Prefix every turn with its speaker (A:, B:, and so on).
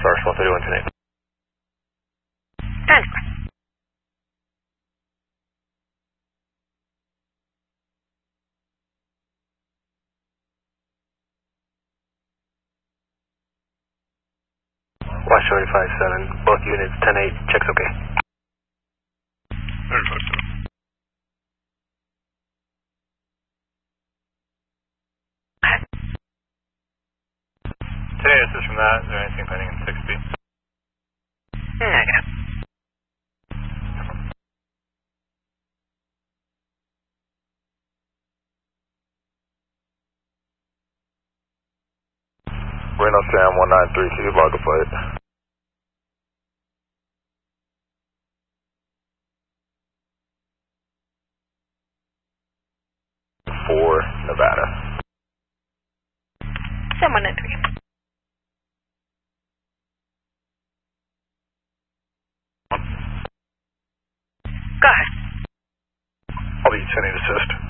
A: First, 131 tonight.
B: Transfer.
A: Watch 75-7, both units, 10-8, checks okay.
C: 35-7. Today, assist from that. Is there anything pending in 6B?
B: Negative.
D: Reno Sam 193, can you log a flight? 4, Nevada.
B: Someone at 3. Go ahead.
A: I'll be sending assist.